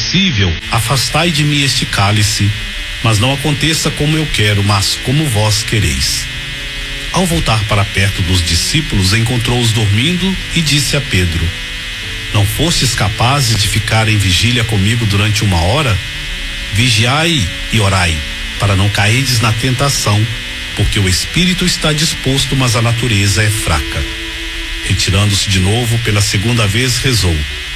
possível, afastai de mim este cálice, mas não aconteça como eu quero, mas como vós quereis. Ao voltar para perto dos discípulos, encontrou-os dormindo e disse a Pedro: não fostes capazes de ficar em vigília comigo durante 1 hora? Vigiai e orai, para não cairdes na tentação, porque o espírito está disposto, mas a natureza é fraca. Retirando-se de novo, pela 2ª vez, rezou: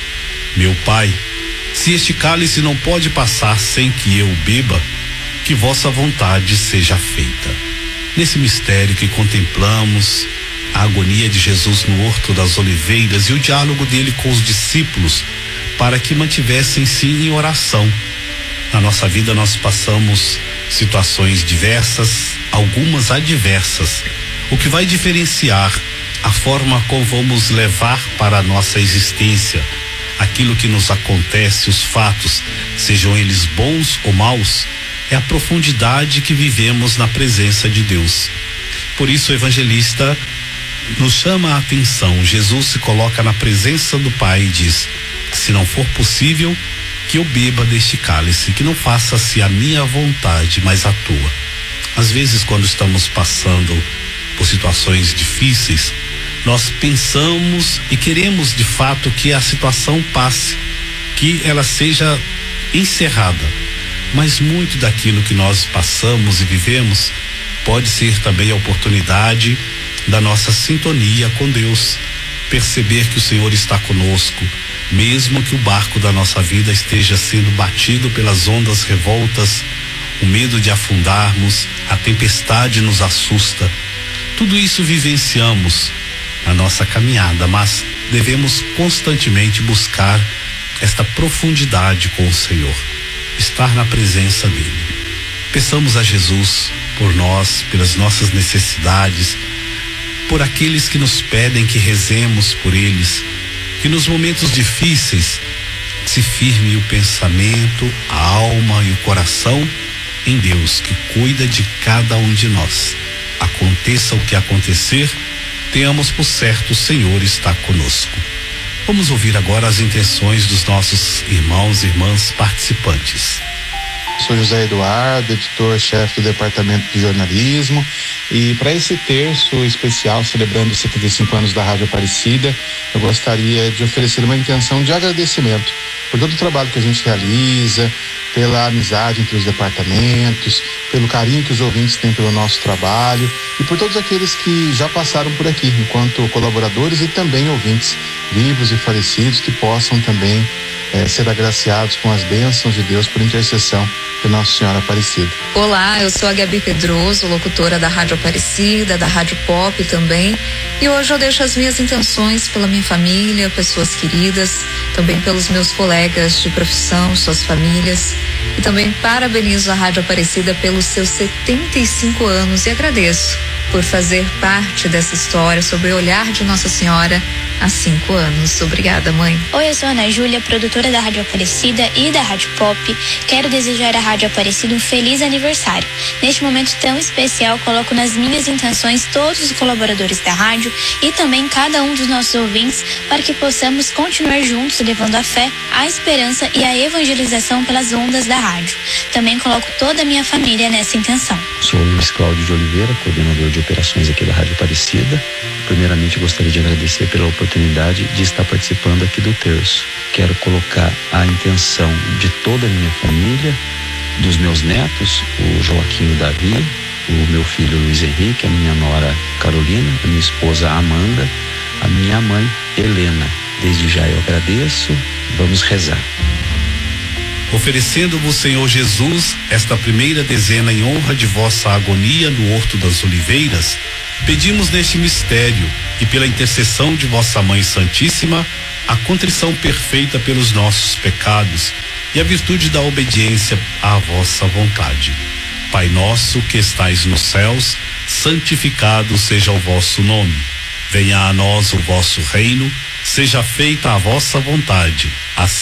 meu Pai, se este cálice não pode passar sem que eu beba, que vossa vontade seja feita. Nesse mistério que contemplamos, a agonia de Jesus no Horto das Oliveiras e o diálogo dele com os discípulos, para que mantivessem-se em oração. Na nossa vida nós passamos situações diversas, algumas adversas, o que vai diferenciar a forma como vamos levar para a nossa existência aquilo que nos acontece, os fatos, sejam eles bons ou maus, é a profundidade que vivemos na presença de Deus. Por isso o evangelista nos chama a atenção. Jesus se coloca na presença do Pai e diz: se não for possível que eu beba deste cálice, que não faça-se a minha vontade, mas a tua. Às vezes, quando estamos passando por situações difíceis, nós pensamos e queremos de fato que a situação passe, que ela seja encerrada, mas muito daquilo que nós passamos e vivemos pode ser também a oportunidade da nossa sintonia com Deus, perceber que o Senhor está conosco, mesmo que o barco da nossa vida esteja sendo batido pelas ondas revoltas, o medo de afundarmos, a tempestade nos assusta. Tudo isso vivenciamos na nossa caminhada, mas devemos constantemente buscar esta profundidade com o Senhor, estar na presença dele. Peçamos a Jesus por nós, pelas nossas necessidades, por aqueles que nos pedem que rezemos por eles, que nos momentos difíceis se firme o pensamento, a alma e o coração em Deus, que cuida de cada um de nós. Aconteça o que acontecer, tenhamos por certo o Senhor está conosco. Vamos ouvir agora as intenções dos nossos irmãos e irmãs participantes. Sou José Eduardo, editor-chefe do Departamento de Jornalismo, e para esse terço especial celebrando os 75 anos da Rádio Aparecida, eu gostaria de oferecer uma intenção de agradecimento por todo o trabalho que a gente realiza, pela amizade entre os departamentos, pelo carinho que os ouvintes têm pelo nosso trabalho e por todos aqueles que já passaram por aqui enquanto colaboradores e também ouvintes vivos e falecidos, que possam também ser agraciados com as bênçãos de Deus por intercessão de Nossa Senhora Aparecida. Olá, eu sou a Gabi Pedroso, locutora da Rádio Aparecida, da Rádio Pop também, e hoje eu deixo as minhas intenções pela minha família, pessoas queridas, também pelos meus colegas de profissão, suas famílias, e também parabenizo a Rádio Aparecida pelos seus 75 anos e agradeço por fazer parte dessa história sob o olhar de Nossa Senhora há 5 anos. Obrigada, mãe. Oi, eu sou a Ana Júlia, produtora da Rádio Aparecida e da Rádio Pop. Quero desejar à Rádio Aparecida um feliz aniversário. Neste momento tão especial, coloco nas minhas intenções todos os colaboradores da rádio e também cada um dos nossos ouvintes, para que possamos continuar juntos levando a fé, a esperança e a evangelização pelas ondas da rádio. Também coloco toda a minha família nessa intenção. Sou o Luiz Cláudio de Oliveira, coordenador de operações aqui da Rádio Aparecida. Primeiramente, gostaria de agradecer pela oportunidade de estar participando aqui do terço. Quero colocar a intenção de toda a minha família, dos meus netos, o Joaquim e o Davi, o meu filho Luiz Henrique, a minha nora Carolina, a minha esposa Amanda, a minha mãe Helena. Desde já eu agradeço. Vamos rezar. Oferecendo-vos, Senhor Jesus, esta primeira dezena em honra de vossa agonia no Horto das Oliveiras, pedimos neste mistério e pela intercessão de vossa Mãe Santíssima, a contrição perfeita pelos nossos pecados e a virtude da obediência à vossa vontade. Pai nosso que estais nos céus, santificado seja o vosso nome. Venha a nós o vosso reino, seja feita a vossa vontade, assim